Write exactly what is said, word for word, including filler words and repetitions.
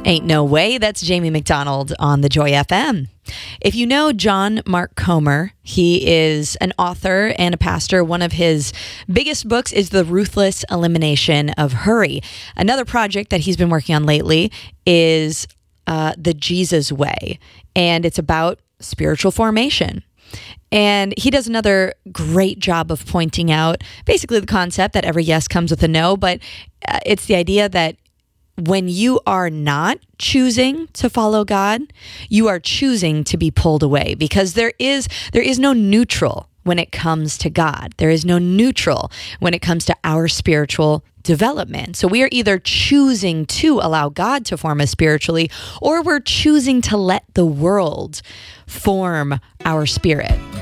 Ain't no way. That's Jamie McDonald on the Joy F M. If you know John Mark Comer, he is an author and a pastor. One of his biggest books is The Ruthless Elimination of Hurry. Another project that he's been working on lately is uh, The Jesus Way, and it's about spiritual formation. And he does another great job of pointing out basically the concept that every yes comes with a no, but uh, it's the idea that when you are not choosing to follow God, you are choosing to be pulled away, because there is there is no neutral when it comes to God. There is no neutral when it comes to our spiritual development. So we are either choosing to allow God to form us spiritually, or we're choosing to let the world form our spirit.